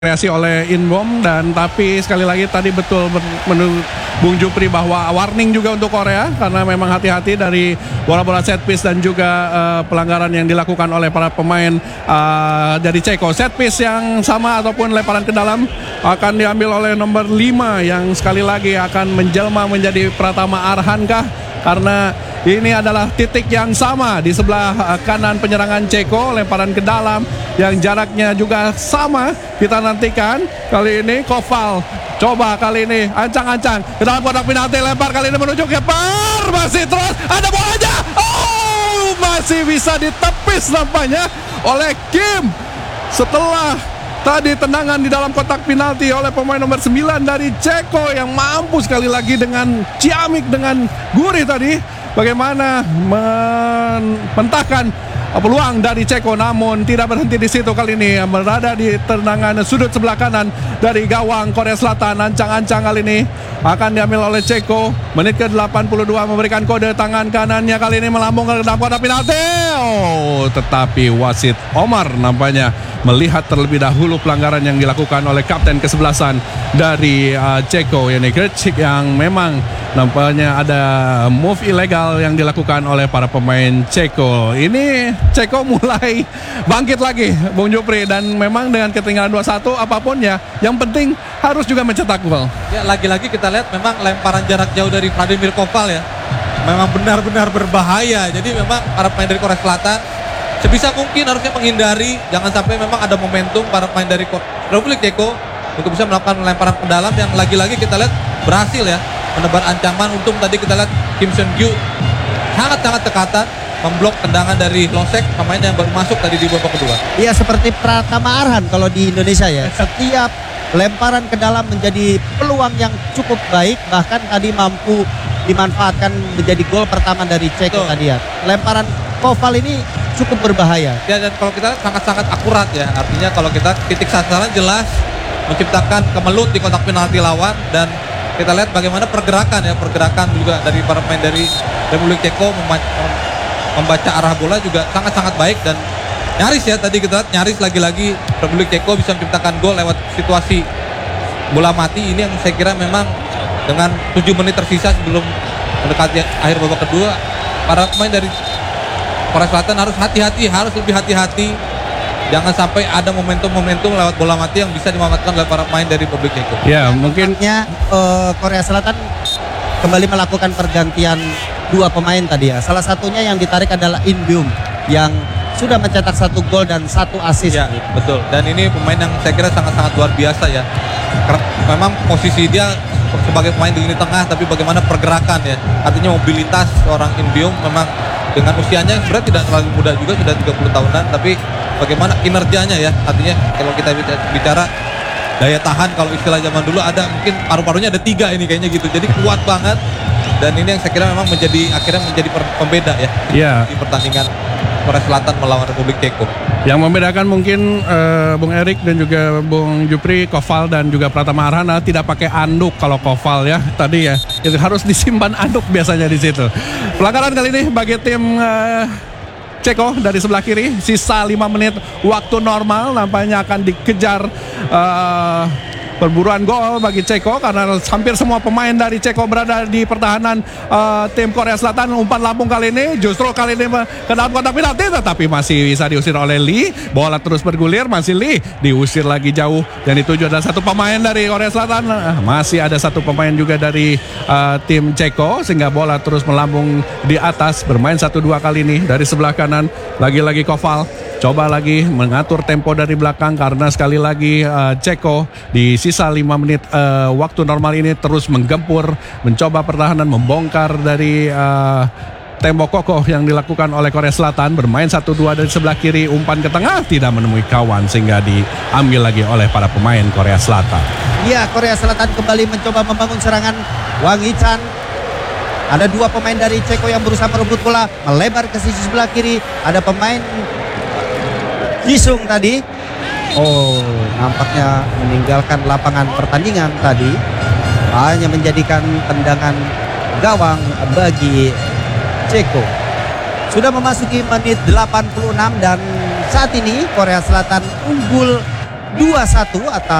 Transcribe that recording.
kreasi oleh Inbom, dan tapi sekali lagi tadi betul menurut Bung Jupri bahwa warning juga untuk Korea karena memang hati-hati dari bola-bola set piece dan juga pelanggaran yang dilakukan oleh para pemain dari Ceko. Set piece yang sama ataupun lemparan ke dalam akan diambil oleh nomor 5 yang sekali lagi akan menjelma menjadi Pratama Arhankah, karena ini adalah titik yang sama di sebelah kanan penyerangan Ceko. Lemparan ke dalam yang jaraknya juga sama. Kita nantikan kali ini Koval coba kali ini ancang-ancang ke dalam kotak penalti, lempar kali ini menuju keeper, masih terus ada bolanya. Oh, masih bisa ditepis nampaknya oleh Kim setelah tadi tendangan di dalam kotak penalti oleh pemain nomor 9 dari Ceko yang mampu sekali lagi dengan ciamik, dengan gurih tadi bagaimana mentahkan peluang dari Ceko, namun tidak berhenti di situ. Kali ini berada di tendangan sudut sebelah kanan dari gawang Korea Selatan. Ancang-ancang kali ini akan diambil oleh Ceko. Menit ke-82 memberikan kode tangan kanannya, kali ini melambung ke dalam kotak penalti. Oh, tetapi wasit Omar nampaknya melihat terlebih dahulu pelanggaran yang dilakukan oleh kapten kesebelasan dari Ceko, yakni Krejcik, yang memang nampaknya ada move ilegal yang dilakukan oleh para pemain Ceko. Ini Ceko mulai bangkit lagi, Bung Jupri, dan memang dengan ketinggalan 2-1 apapun ya, yang penting harus juga mencetak gol. Ya, lagi-lagi kita lihat memang lemparan jarak jauh dari Vladimir Koval ya, memang benar-benar berbahaya. Jadi memang para pemain dari Korea Selatan sebisa mungkin harusnya menghindari, jangan sampai memang ada momentum para pemain dari Republik Ceko untuk bisa melakukan lemparan ke dalam yang lagi-lagi kita lihat berhasil ya, menebar ancaman. Untung tadi kita lihat Kim Seung-gyu sangat-sangat tekatan memblok tendangan dari Losek, pemain yang baru masuk tadi di babak kedua. Iya, seperti Pratama Arhan kalau di Indonesia ya. Setiap lemparan ke dalam menjadi peluang yang cukup baik, bahkan tadi mampu dimanfaatkan menjadi gol pertama dari Ceko tadi ya. Lemparan Koval ini cukup berbahaya. Ya, dan kalau kita lihat sangat-sangat akurat ya. Artinya kalau kita titik sasaran jelas, menciptakan kemelut di kotak penalti lawan, dan kita lihat bagaimana pergerakan juga dari para pemain dari Republik Ceko membaca arah bola juga sangat-sangat baik, dan nyaris ya tadi kita lihat nyaris lagi-lagi Republik Ceko bisa menciptakan gol lewat situasi bola mati ini yang saya kira memang dengan 7 menit tersisa sebelum mendekati akhir babak kedua, para pemain dari Korea Selatan harus hati-hati, harus lebih hati-hati. Jangan sampai ada momentum-momentum lewat bola mati yang bisa dimanfaatkan oleh para pemain dari Republik Ceko. Ya, mungkin Korea Selatan kembali melakukan pergantian 2 pemain tadi ya. Salah satunya yang ditarik adalah Inbom yang sudah mencetak 1 gol dan 1 assist. Ya, betul. Dan ini pemain yang saya kira sangat-sangat luar biasa ya. Memang posisi dia sebagai pemain di lini tengah, tapi bagaimana pergerakan ya. Artinya mobilitas seorang Inbom memang dengan usianya sebenarnya tidak terlalu muda juga, sudah 30 tahunan, tapi bagaimana kinerjanya ya. Artinya kalau kita bicara daya tahan, kalau istilah zaman dulu ada mungkin paru-parunya ada 3 ini kayaknya gitu. Jadi kuat banget. Dan ini yang saya kira memang akhirnya menjadi pembeda ya di pertandingan Korea Selatan melawan Republik Ceko. yang membedakan mungkin Bung Erik dan juga Bung Jupri, Koval dan juga Pratama Arhan tidak pakai anduk. Kalau Koval ya tadi ya itu harus disimpan anduk biasanya di situ. Pelanggaran kali ini bagi tim Ceko dari sebelah kiri. Sisa 5 menit waktu normal, nampaknya akan dikejar perburuan gol bagi Ceko karena hampir semua pemain dari Ceko berada di pertahanan tim Korea Selatan. Umpan lambung kali ini justru kali ini ke dalam kotak penalti, tetapi masih bisa diusir oleh Lee. Bola terus bergulir, masih Lee diusir lagi jauh, dan dituju ada 1 pemain dari Korea Selatan. Masih ada 1 pemain juga dari tim Ceko, sehingga bola terus melambung di atas. Bermain 1-2 kali ini dari sebelah kanan. Lagi-lagi Koval coba lagi mengatur tempo dari belakang karena sekali lagi Ceko di sisa 5 menit waktu normal ini terus menggempur, mencoba pertahanan, membongkar dari tembok kokoh yang dilakukan oleh Korea Selatan. Bermain 1-2 dari sebelah kiri, umpan ke tengah tidak menemui kawan sehingga diambil lagi oleh para pemain Korea Selatan. Iya, Korea Selatan kembali mencoba membangun serangan. Wang Hee-chan, ada 2 pemain dari Ceko yang berusaha merebut bola, melebar ke sisi sebelah kiri. Ada pemain Jisung tadi, nampaknya meninggalkan lapangan pertandingan tadi, hanya menjadikan tendangan gawang bagi Ceko. Sudah memasuki menit 86 dan saat ini Korea Selatan unggul 2-1 atas